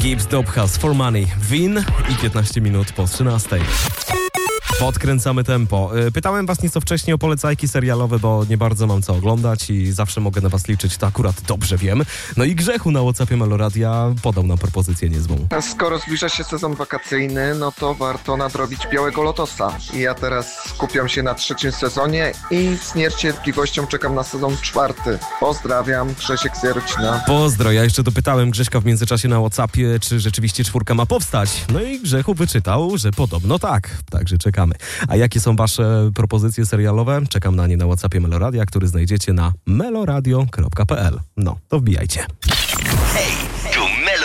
Gibbs Dobchas for Money, Win i 15 minut po 13. Podkręcamy tempo. Pytałem was nieco wcześniej o polecajki serialowe, bo nie bardzo mam co oglądać i zawsze mogę na was liczyć, to akurat dobrze wiem. No i Grzechu na WhatsAppie Meloradia podał nam propozycję niezłą. Skoro zbliża się sezon wakacyjny, no to warto nadrobić Białego Lotosa. I ja teraz skupiam się na 3. sezonie i z niecierpliwością czekam na sezon 4. Pozdrawiam, Grzesiek z Jarocina. Pozdro, ja jeszcze dopytałem Grześka w międzyczasie na WhatsAppie, czy rzeczywiście 4 ma powstać. No i Grzechu wyczytał, że podobno tak. Także czekamy. A jakie są wasze propozycje serialowe? Czekam na nie na WhatsAppie Meloradia, który znajdziecie na meloradio.pl. No, to wbijajcie. Hej!